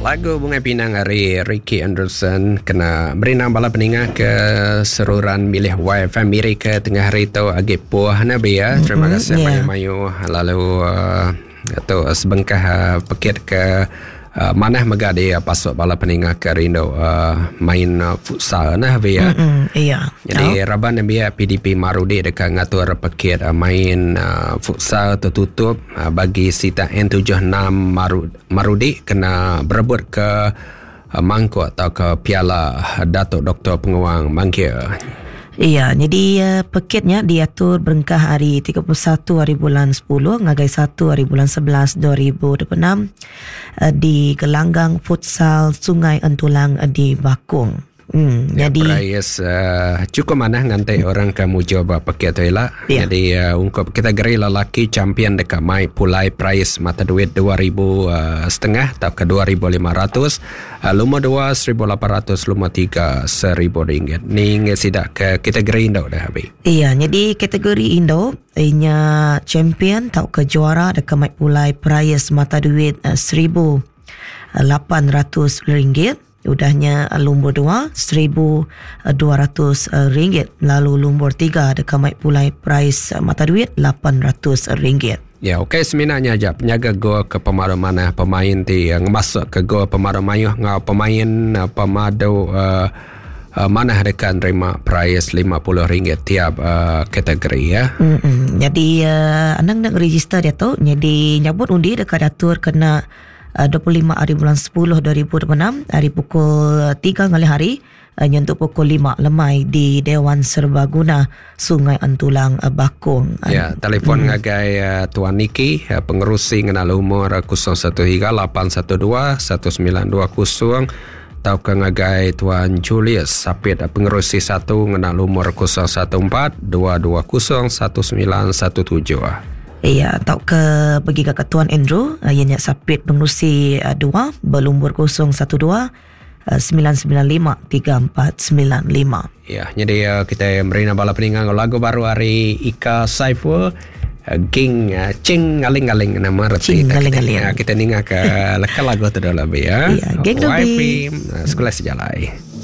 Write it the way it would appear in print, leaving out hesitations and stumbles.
Lagu Bunga Pinang hari Ricky Anderson kena beri nama bala peningah ke seruran milih YFM Amerika tengah hari tu agak puah Nabi ya. Terima kasih mayu-mayu lalu atau sebengkah pekit ke mana megadi pasuk bala peningah ke Rindo main futsal Nabi ya. Iya. Jadi raban Nabi ya PDP Marudi dekat ngatur pekit main futsal tertutup bagi sita N76 Marudi kena berebut ke mangkuk atau ke piala Datuk Dr. Penguang Mangkir. Iya, jadi paketnya diatur berengkah hari 31 hari bulan 10 ngagai 1 hari bulan 11 2026 di gelanggang futsal Sungai Entulang di Bakung. Jadi price cukup mana ngantai orang kamu coba pakai tu lah. Jadi untuk kategori lelaki champion dekat mai pulai price mata duit 2,500 atau ke 2,500, lumah 2 1,800, lumah 3 1,000 ringgit. Ni sidak ke kategori Indo dah habis. Iya, jadi kategori Indo inya champion tau ke juara dekat mai pulai price mata duit 1,800 ringgit. Udahnya lumbur 2 1,200 ringgit. Lalu lumbur 3 dekat mai pulai price mata duit 800 ringgit. Ya, okey seminarnya aja penjaga gol ke pemadu mana pemain ti ngemasuk ke gol pemadu mayuh ngau pemain pemadu mana dekat terima price RM50 tiap kategori ya. Jadi anang nak register dia tu. Jadi nyabut undi dekat datur kena 25 hari bulan 10 2026 hari pukul 3 ngali hari nyentuh pukul 5 lemai di Dewan Serbaguna Sungai Entulang Bakung. Ya, telefon ngagai Tuan Niki pengerusi ngena umur 013-812-1920 atau ke ngagai Tuan Julius Sapit pengerusi 1 ngena umur 014-220-1917. Iya, atau ke bagi ke Tuan Andrew ianya Sapit pengurusi 2 berlumbur 012-995-3495. Ya, jadi kita beri nama bala peningang lagu baru hari Ika Saiful Ging Cing Galing-galing nama reti. Cing Galing-galing. Kita ninga ke lagu tu dah lebih ya. Iya, Ging lebih. Sekolah sejalai.